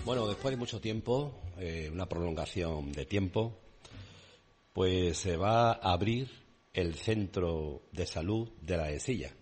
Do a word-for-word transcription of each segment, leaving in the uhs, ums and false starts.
Bueno, después de mucho tiempo, eh, una prolongación de tiempo, pues se va a abrir el centro de salud de la Dehesilla.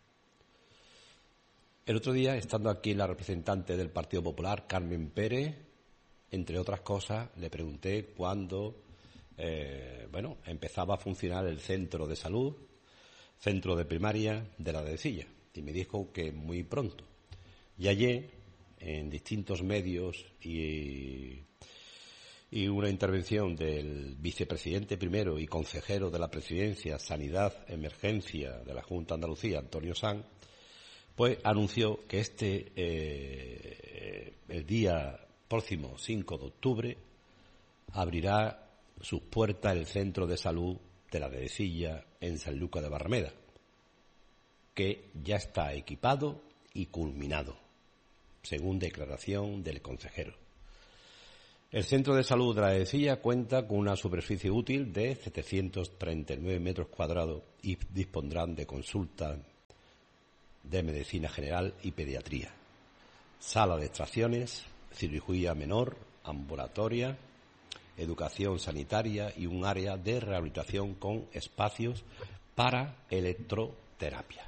El otro día, estando aquí la representante del Partido Popular, Carmen Pérez, entre otras cosas, le pregunté cuándo, eh, bueno, empezaba a funcionar el centro de salud, centro de primaria de la Dehesilla, y me dijo que muy pronto. Y ayer, en distintos medios y, y una intervención del vicepresidente primero y consejero de la Presidencia, Sanidad, Emergencia de la Junta de Andalucía, Antonio Sanz, pues anunció que este, eh, el día próximo cinco de octubre, abrirá sus puertas el centro de salud de la Dehesilla en Sanlúcar de Barrameda, que ya está equipado y culminado, según declaración del consejero. El centro de salud de la Dehesilla cuenta con una superficie útil de setecientos treinta y nueve metros cuadrados y dispondrán de consultas de medicina general y pediatría, sala de extracciones, cirugía menor, ambulatoria, educación sanitaria y un área de rehabilitación con espacios para electroterapia.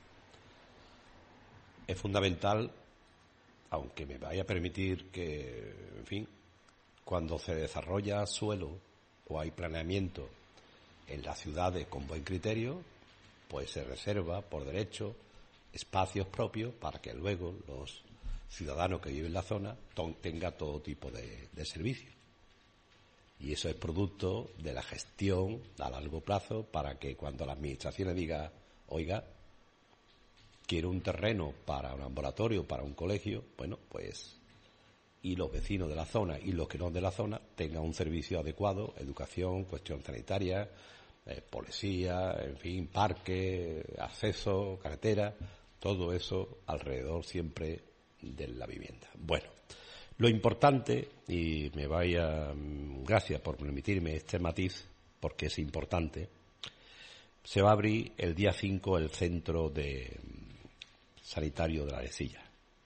Es fundamental, aunque me vaya a permitir que, en fin, cuando se desarrolla suelo o hay planeamiento en las ciudades con buen criterio, pues se reserva por derecho espacios propios para que luego los ciudadanos que viven en la zona tengan todo tipo de, de servicios. Y eso es producto de la gestión a largo plazo para que cuando la administración diga, oiga, quiero un terreno para un ambulatorio, para un colegio, bueno, pues, y los vecinos de la zona y los que no de la zona tengan un servicio adecuado, educación, cuestión sanitaria, eh, policía, en fin, parque, acceso, carretera, todo eso alrededor siempre de la vivienda. Bueno, lo importante, y me vaya, gracias por permitirme este matiz, porque es importante, se va a abrir el día cinco el centro de sanitario de la Dehesilla.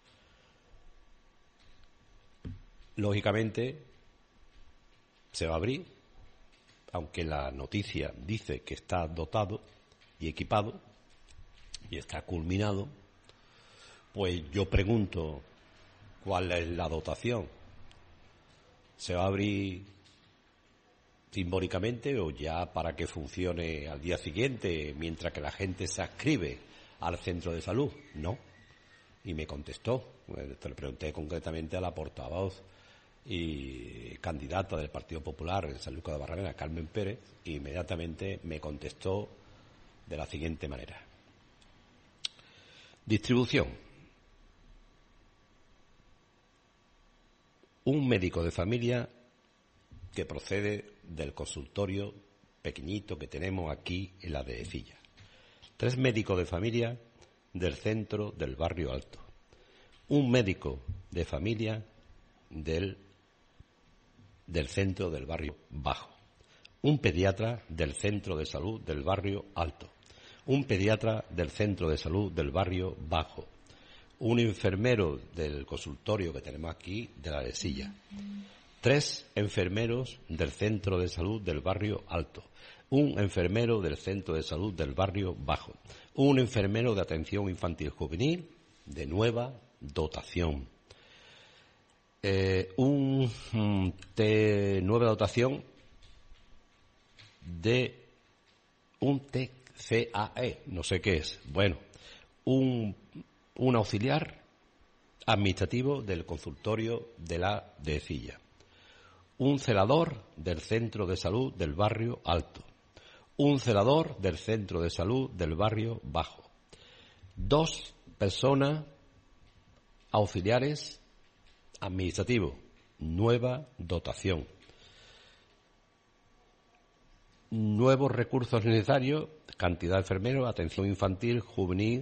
Lógicamente, se va a abrir, aunque la noticia dice que está dotado y equipado y está culminado, pues yo pregunto, ¿cuál es la dotación? ¿Se va a abrir simbólicamente o ya para que funcione al día siguiente mientras que la gente se adscribe al centro de salud? No. Y me contestó, te lo pregunté concretamente a la portavoz y candidata del Partido Popular en Sanlúcar de Barrameda, Carmen Pérez, e inmediatamente me contestó de la siguiente manera. Distribución. Un médico de familia que procede del consultorio pequeñito que tenemos aquí en la Dehesilla. Tres médicos de familia del centro del barrio Alto. Un médico de familia del, del centro del barrio Bajo. Un pediatra del centro de salud del barrio Alto. Un pediatra del centro de salud del barrio Bajo. Un enfermero del consultorio que tenemos aquí de la Dehesilla. Tres enfermeros del centro de salud del barrio Alto. Un enfermero del centro de salud del barrio Bajo. Un enfermero de atención infantil juvenil de nueva dotación. Eh, un de nueva dotación de un T C A E, no sé qué es. Bueno, un, un auxiliar administrativo del consultorio de la Dehesilla. Un celador del centro de salud del barrio Alto. Un celador del centro de salud del barrio Bajo. Dos personas auxiliares administrativos. Nueva dotación. Nuevos recursos necesarios, cantidad de enfermeros, atención infantil, juvenil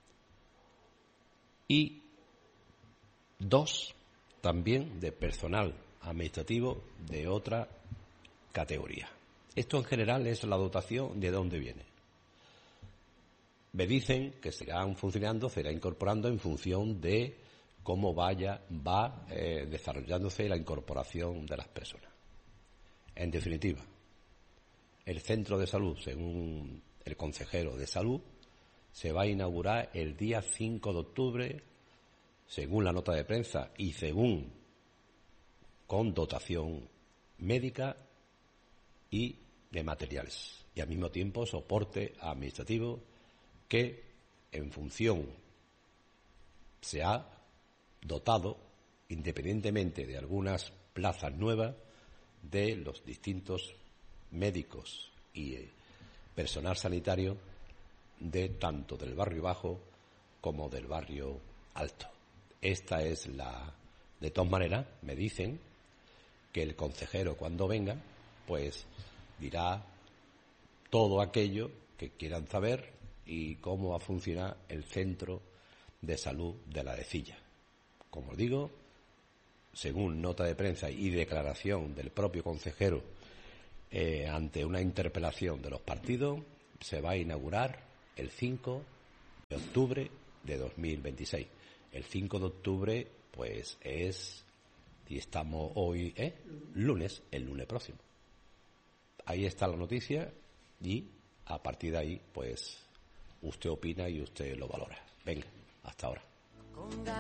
y dos también de personal administrativo de otra categoría. Esto en general es la dotación de dónde viene. Me dicen que seguirán funcionando, se irá incorporando en función de cómo vaya, va eh, desarrollándose la incorporación de las personas. En definitiva, el centro de salud, según el consejero de salud, se va a inaugurar el día cinco de octubre, según la nota de prensa y según con dotación médica y de materiales, y al mismo tiempo soporte administrativo que, en función, se ha dotado, independientemente de algunas plazas nuevas, de los distintos médicos y eh, personal sanitario de tanto del barrio bajo como del barrio alto. Esta es la... De todas maneras, me dicen que el consejero, cuando venga, pues dirá todo aquello que quieran saber y cómo va a funcionar el centro de salud de La Arecilla. Como os digo, según nota de prensa y declaración del propio consejero eh, ante una interpelación de los partidos, se va a inaugurar el cinco de octubre de dos mil veintiséis. El cinco de octubre, pues es, y estamos hoy, ¿eh? lunes, el lunes próximo. Ahí está la noticia y a partir de ahí, pues usted opina y usted lo valora. Venga, hasta ahora.